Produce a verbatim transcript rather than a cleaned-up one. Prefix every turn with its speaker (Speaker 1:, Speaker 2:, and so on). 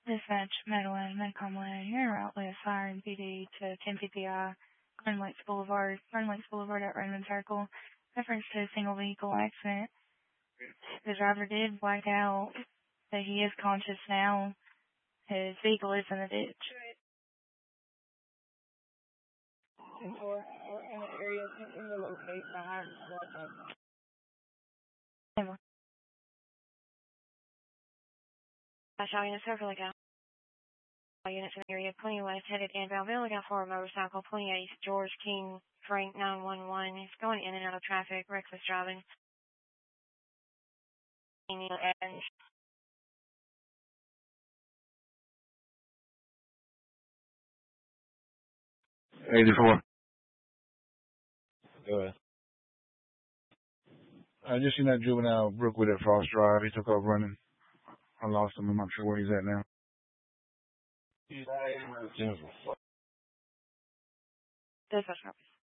Speaker 1: Dispatch, Madeline, Metcomland, you're route list fire and P D to ten P P I, Garden Lakes Boulevard, Garden Lakes Boulevard at Redmond Circle. Reference to a single vehicle accident. The driver did black out, but he is conscious now. His vehicle is in the ditch. And for in the area in the locate behind the I shall unit circle again. Units in the area twenty west headed inbound. Be looking for a motorcycle twenty-eight George King Frank nine one one. He's going in and out of traffic, reckless driving. And
Speaker 2: eighty-four.
Speaker 3: Go ahead.
Speaker 2: I just seen that juvenile Brookwood at Frost Drive. He took off running. I lost him. I'm not sure where he's at now.
Speaker 1: That's what's